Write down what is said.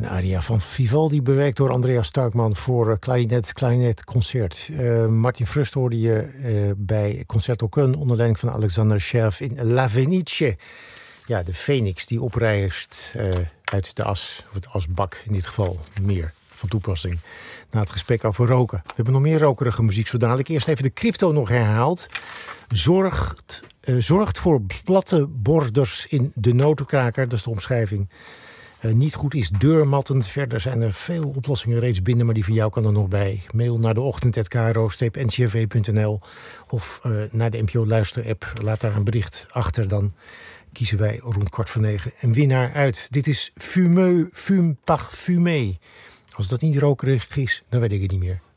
Een aria van Vivaldi bewerkt door Andreas Starkman voor klarinet-concert. Martin Frust hoorde je bij Concerto Köln onder leiding van Alexander Scherf in La Fenice. Ja, de Phoenix die oprijst uit de as, of het asbak in dit geval, meer van toepassing. Na het gesprek over roken. We hebben nog meer rokerige muziek zo dadelijk. Eerst even de crypto nog herhaald. Zorgt voor platte borders in de notenkraker, dat is de omschrijving. Niet goed is deurmatten. Verder zijn er veel oplossingen reeds binnen, maar die van jou kan er nog bij. Mail naar de ochtend@kro-ncrv.nl of naar de NPO Luister-app. Laat daar een bericht achter, dan kiezen wij rond 8:45 een winnaar uit. Dit is Fumeux, Fume par Fumé. Als dat niet rokerig is, dan weet ik het niet meer.